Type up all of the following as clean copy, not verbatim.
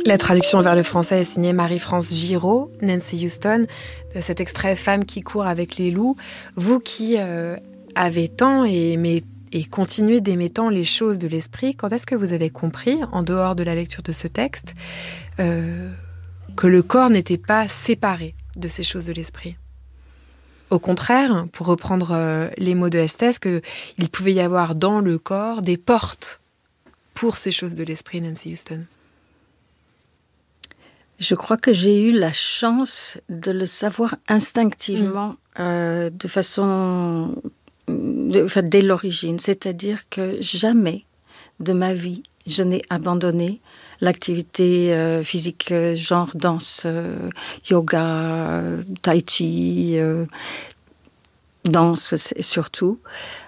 La traduction vers le français est signée Marie-France Giraud, Nancy Houston, de cet extrait « Femme qui court avec les loups ». Vous qui avez tant aimé et continuez d'aimer tant les choses de l'esprit, quand est-ce que vous avez compris, en dehors de la lecture de ce texte, que le corps n'était pas séparé de ces choses de l'esprit ? Au contraire, pour reprendre les mots de Esthès, qu'il pouvait y avoir dans le corps des portes pour ces choses de l'esprit, Nancy Houston. Je crois que j'ai eu la chance de le savoir instinctivement, de façon, dès l'origine. C'est-à-dire que jamais de ma vie, je n'ai abandonné l'activité physique, genre danse, yoga, tai chi, danse surtout.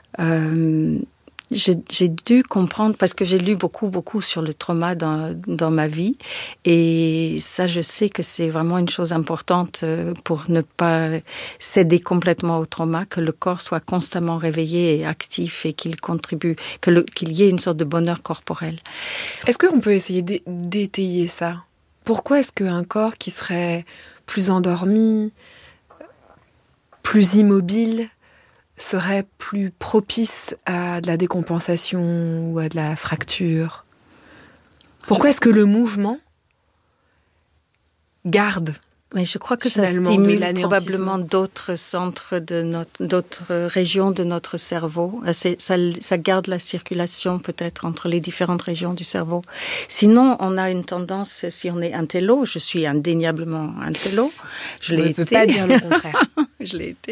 J'ai dû comprendre, parce que j'ai lu beaucoup sur le trauma dans ma vie, et ça, je sais que c'est vraiment une chose importante pour ne pas céder complètement au trauma, que le corps soit constamment réveillé et actif et qu'il contribue, qu'il y ait une sorte de bonheur corporel. Est-ce qu'on peut essayer d'étayer ça ? Pourquoi est-ce qu'un corps qui serait plus endormi, plus immobile, serait plus propice à de la décompensation ou à de la fracture ? Pourquoi est-ce que le mouvement garde ? Mais je crois que ça stimule probablement d'autres centres d'autres régions de notre cerveau. Ça garde la circulation peut-être entre les différentes régions du cerveau. Sinon, on a une tendance, si on est intello, je suis indéniablement intello. Je l'ai été. On ne peut pas dire le contraire. Je l'ai été.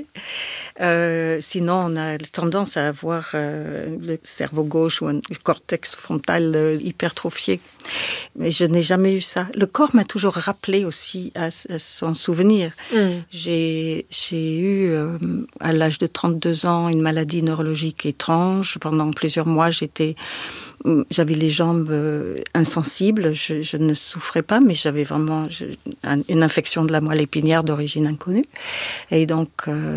Sinon, on a tendance à avoir le cerveau gauche ou un cortex frontal hypertrophié. Mais je n'ai jamais eu ça. Le corps m'a toujours rappelé aussi à son souvenir. J'ai eu, à l'âge de 32 ans, une maladie neurologique étrange. Pendant plusieurs mois, j'avais les jambes insensibles. Je ne souffrais pas, mais j'avais vraiment une infection de la moelle épinière d'origine inconnue. Et donc,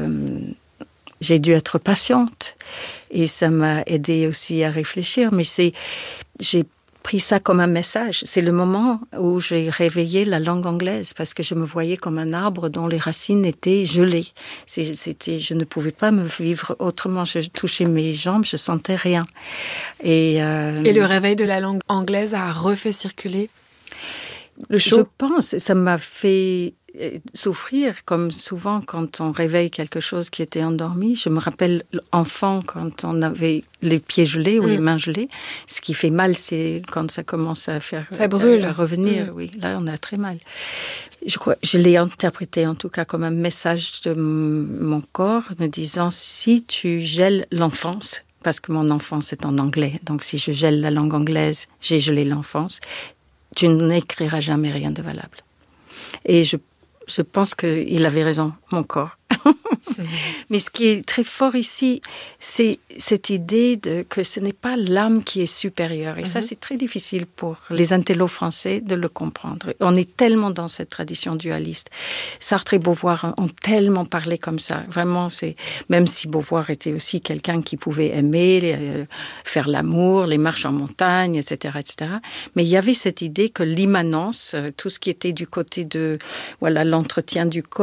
j'ai dû être patiente. Et ça m'a aidé aussi à réfléchir. Mais j'ai pris ça comme un message. C'est le moment où j'ai réveillé la langue anglaise, parce que je me voyais comme un arbre dont les racines étaient gelées. Je ne pouvais pas me vivre autrement. Je touchais mes jambes, je sentais rien. Et le réveil de la langue anglaise a refait circuler le chaud ? Je pense. Ça m'a fait souffrir, comme souvent quand on réveille quelque chose qui était endormi. Je me rappelle enfant, quand on avait les pieds gelés ou les mains gelées. Ce qui fait mal, c'est quand ça commence à faire... Ça brûle. À revenir, oui. Là, on a très mal. Je l'ai interprété en tout cas comme un message de mon corps, me disant, si tu gèles l'enfance, parce que mon enfance est en anglais, donc si je gèle la langue anglaise, j'ai gelé l'enfance, tu n'écriras jamais rien de valable. Et je pense qu'il avait raison, mon corps. Mais ce qui est très fort ici, c'est cette idée que ce n'est pas l'âme qui est supérieure. Et ça, c'est très difficile pour les intellos français de le comprendre. On est tellement dans cette tradition dualiste. Sartre et Beauvoir ont tellement parlé comme ça. Vraiment, même si Beauvoir était aussi quelqu'un qui pouvait aimer, faire l'amour, les marches en montagne, etc., etc. Mais il y avait cette idée que l'immanence, tout ce qui était du côté de l'entretien du corps,